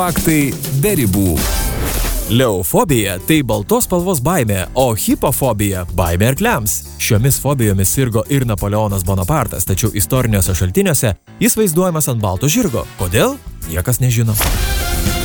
Faktai be ribų. Leofobija – tai baltos spalvos baimė, o hipofobija – baimė arkliams. Šiomis fobijomis sirgo ir Napoleonas Bonapartas, tačiau istoriniuose šaltiniuose jis vaizduojamas ant balto žirgo. Kodėl? Niekas nežino.